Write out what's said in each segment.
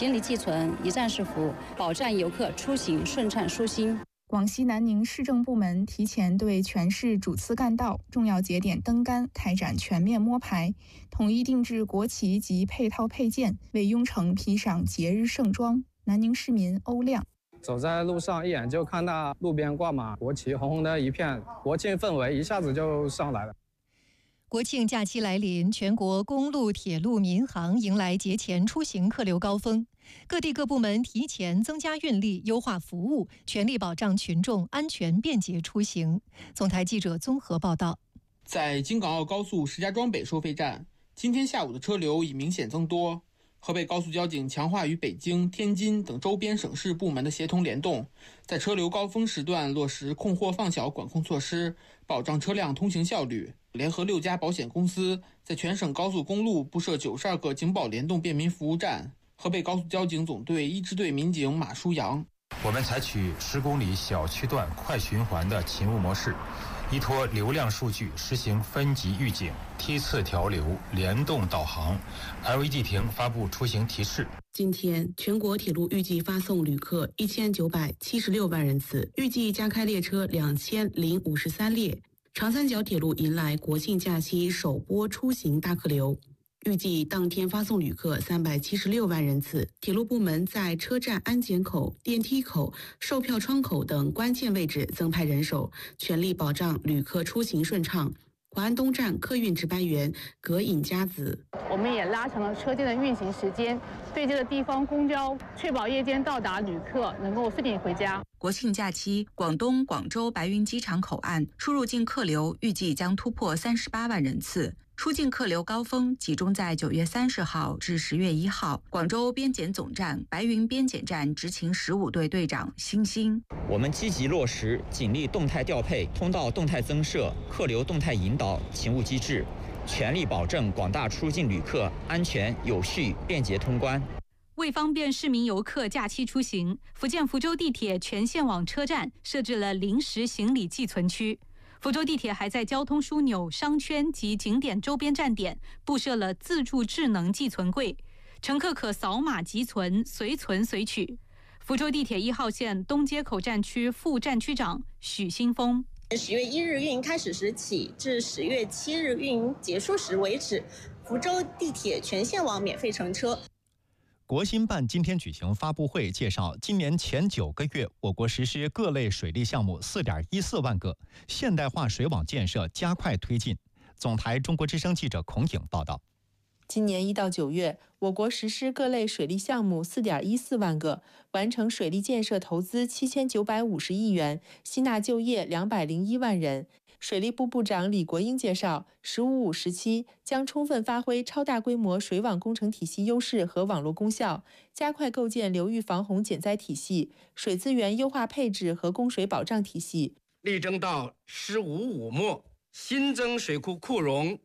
行李寄存、一站式服务，保障游客出行顺畅舒心。 广西南宁市政部门提前对全市主次干道、重要节点灯杆开展全面摸排，统一定制国旗及配套配件，为雍城披上节日盛装。南宁市民欧亮： 走在路上，一眼就看到路边挂满国旗，红红的一片，国庆氛围一下子就上来了。 国庆假期来临，全国公路、铁路、民航迎来节前出行客流高峰。各地各部门提前增加运力，优化服务，全力保障群众安全便捷出行。总台记者综合报道。 在京港澳高速石家庄北收费站，今天下午的车流已明显增多。河北高速交警强化与北京、天津等周边省市部门的协同联动，在车流高峰时段落实控货放小管控措施，保障车辆通行效率。联合6家保险公司在全省高速公路布设92个警保联动便民服务站。河北高速交警总队1支队民警马书阳： 我们采取10公里小区段快循环的勤务模式，依托流量数据实行分级预警、梯次调流、联动导航、LED 屏发布出行提示。 今天，全国铁路预计发送旅客1976万人次，预计加开列车2053列。长三角铁路迎来国庆假期首波出行大客流，预计当天发送旅客376万人次。铁路部门在车站安检口、电梯口、售票窗口等关键位置增派人手，全力保障旅客出行顺畅。广安东站客运值班员葛颖佳子： 我们也拉长了车间的运行时间，对接的地方公交，确保夜间到达旅客能够顺利回家。 国庆假期，广东广州白云机场口岸出入境客流预计将突破38万人次。出境客流高峰集中在9月30号至10月1号。广州边检总站、白云边检站执勤15队队长辛兴： 我们积极落实警力动态调配、通道动态增设、客流动态引导勤务机制，全力保证广大出境旅客安全有序、便捷通关。 为方便市民游客假期出行，福建福州地铁全线网车站设置了临时行李寄存区。福州地铁还在交通枢纽、商圈及景点周边站点布设了自助智能寄存柜，乘客可扫码集存，随存随取。福州地铁1号线东街口站区副站区长许新峰 ：10月1日运营开始时起至10月7日运营结束时为止，福州地铁全线网免费乘车。 国新办今天举行发布会，介绍今年前9个月，我国实施各类水利项目4.14万个，现代化水网建设加快推进。总台中国之声记者孔颖报道。 今年1到9月，我国实施各类水利项目4.14万个，完成水利建设投资7950亿元，吸纳就业201万人。水利部部长李国英介绍，15-5-17将充分发挥超大规模水网工程体系优势和网络功效，加快构建流域防洪减灾体系、水资源优化配置和供水保障体系。 力争到15-5末，新增水库库容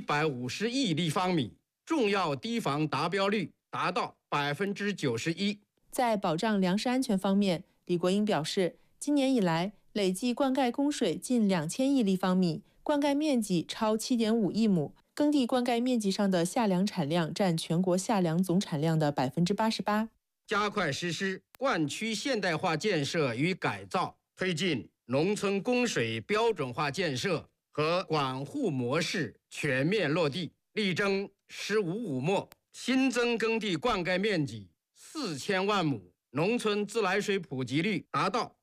150亿立方米。重要堤防达标率达到91%。 在保障粮食安全方面，李国英表示，今年以来累计灌溉供水近2000亿立方米，灌溉面积超7.5亿亩，耕地灌溉面积上的夏粮产量占全国夏粮总产量的88%。 加快实施灌区现代化建设与改造，推进农村供水标准化建设和管护模式全面落地，力争15-5末，新增耕地灌溉面积4000万亩，农村自来水普及率达到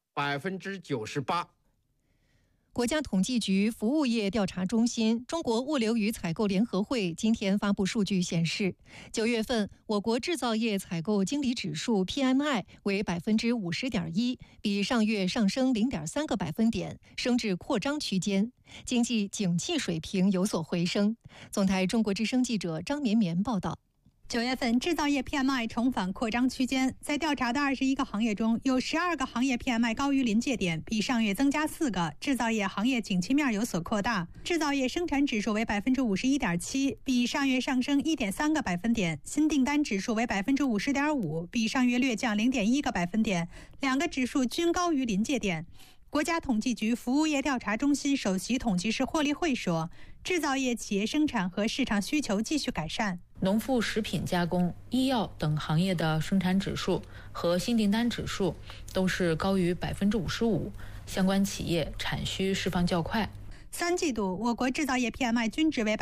98%。 国家统计局服务业调查中心、中国物流与采购联合会今天发布数据显示，9月份我国制造业采购经理指数 PMI 为50.1%，比上月上升0.3个百分点，升至扩张区间，经济景气水平有所回升。总台中国之声记者张绵绵报道。 9月份制造业 PMI 重返扩张区间，在调查的21个行业中，有12个行业 PMI 高于临界点，比上月增加4个。制造业行业景气面有所扩大，制造业生产指数为51.7%，比上月上升1.3个百分点；新订单指数为50.5%，比上月略降0.1个百分点，两个指数均高于临界点。国家统计局服务业调查中心首席统计师霍立慧说，制造业企业生产和市场需求继续改善。 农副食品加工、医药等行业的生产指数和新订单指数都是高于55%，相关企业产需释放较快。 3季度我国制造业 PMI 均值为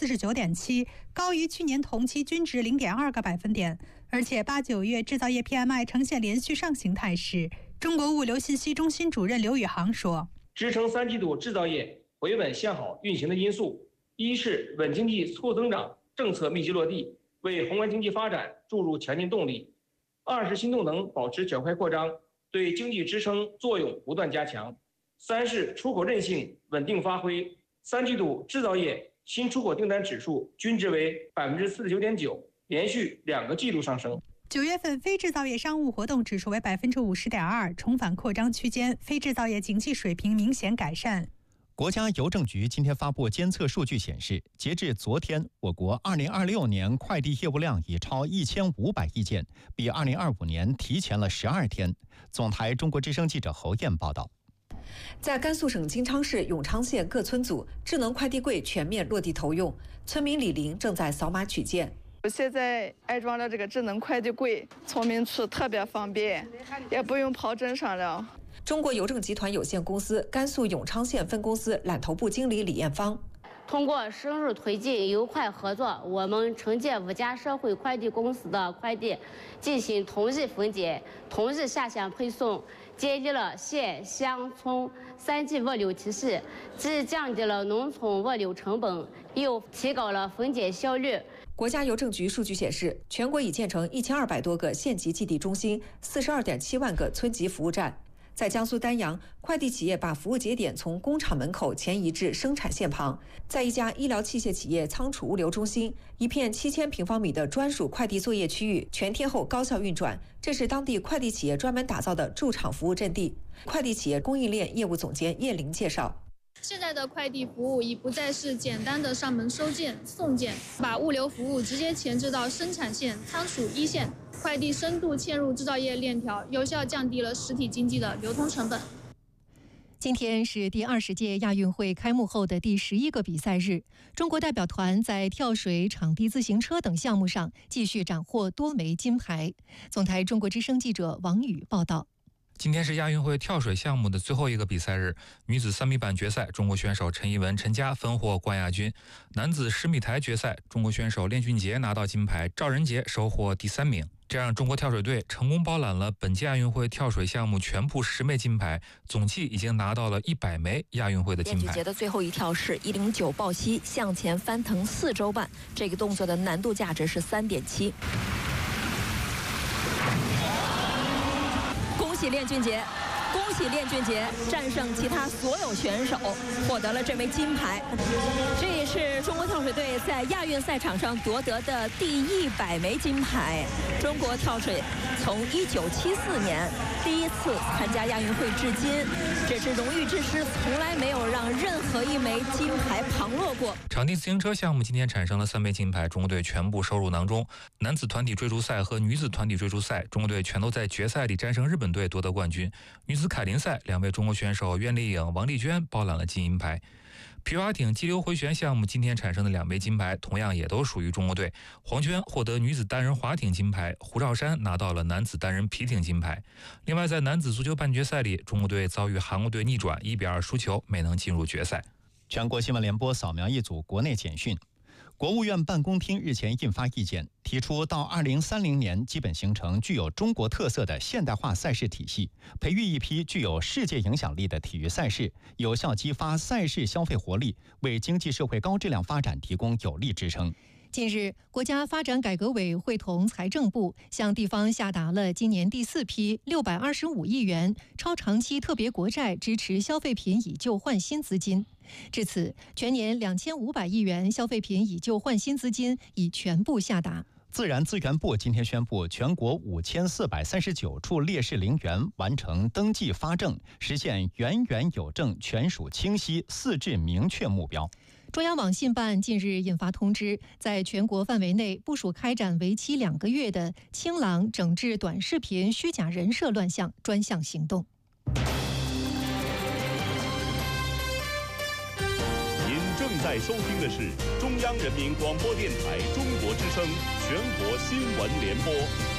49.7%，高于去年同期均值0.2个百分点，而且8、9月制造业 PMI 呈现连续上行态势。中国物流信息中心主任刘宇航说：“ 支撑3季度制造业回稳向好运行的因素，一是稳经济促增长政策密集落地，为宏观经济发展注入强劲动力；二是新动能保持较快扩张，对经济支撑作用不断加强；三是出口韧性稳定发挥。3季度制造业新出口订单指数均值为49.9%，连续2个季度上升。 9月份非制造业商务活动指数为50.2%，重返扩张区间，非制造业景气水平明显改善。 国家邮政局今天发布监测数据显示，截至昨天，我国2026年快递业务量已超1500亿件，比2025年提前了12天。总台中国之声记者侯燕报道。 在甘肃省金昌市永昌县各村组，智能快递柜全面落地投用，村民李玲正在扫码取件。 现在安装了这个智能快递柜，村民处特别方便，也不用跑镇上了。 中国邮政集团有限公司甘肃永昌县分公司揽头部经理李艳芳。 通过深入推进邮快合作，我们承接5家社会快递公司的快递，进行同日分拣、同日下乡配送，建立了县乡村3级物流体系，既降低了农村物流成本，又提高了分拣效率。 国家邮政局数据显示，全国已建成1200多个县级寄递中心，42.7万个村级服务站。在江苏丹阳，快递企业把服务节点从工厂门口前移至生产线旁。在一家医疗器械企业仓储物流中心，一片7000平方米的专属快递作业区域全天候高效运转，这是当地快递企业专门打造的驻场服务阵地。快递企业供应链业务总监叶玲介绍。 现在的快递服务已不再是简单的上门收件、送件，把物流服务直接前置到生产线、仓储一线，快递深度嵌入制造业链条，有效降低了实体经济的流通成本。 今天是第20届亚运会开幕后的第11个比赛日，中国代表团在跳水、场地自行车等项目上继续斩获多枚金牌。总台中国之声记者王宇报道。 今天是亚运会跳水项目的最后一个比赛日，女子3米板决赛，中国选手陈怡文、陈佳分获冠亚军；男子10米台决赛，中国选手练俊杰拿到金牌，赵仁杰收获第3名。这样，中国跳水队成功包揽了本届亚运会跳水项目全部10枚金牌，总计已经拿到了100枚亚运会的金牌。 练俊杰的最后一跳是109抱膝向前翻腾4周半，这个动作的难度价值是3.7。恭喜练俊杰！恭喜练俊杰战胜其他所有选手，获得了这枚金牌。这也是中国跳水队在亚运赛场上夺得的第100枚金牌。中国跳水从1974年第一次参加亚运会至今，这是荣誉之师，从来没有让任何一枚金牌旁落过。 场地自行车项目今天产生了3枚金牌，中国队全部收入囊中。男子团体追逐赛和女子团体追逐赛，中国队全都在决赛里战胜日本队夺得冠军。女子凯林赛，2位中国选手苑丽颖、王丽娟包揽了金银牌。皮划艇激流回旋项目今天产生的2枚金牌，同样也都属于中国队。黄娟获得女子单人划艇金牌，胡兆山拿到了男子单人皮艇金牌。另外，在男子足球半决赛里，中国队遭遇韩国队逆转，1-2输球，没能进入决赛。 全国新闻联播扫描一组国内简讯。国务院办公厅日前印发意见，提出到2030年基本形成具有中国特色的现代化赛事体系，培育一批具有世界影响力的体育赛事，有效激发赛事消费活力，为经济社会高质量发展提供有力支撑。 近日，国家发展改革委会同财政部向地方下达了今年第4批625亿元超长期特别国债支持消费品以旧换新资金。至此，全年2500亿元消费品以旧换新资金已全部下达。 自然资源部今天宣布，全国5439处烈士陵园完成登记发证，实现园园有证、权属清晰、4治明确目标。 中央网信办近日印发通知，在全国范围内部署开展为期2个月的清朗整治短视频虚假人设乱象专项行动。 您正在在收听的是中央人民广播电台中国之声全国新闻联播。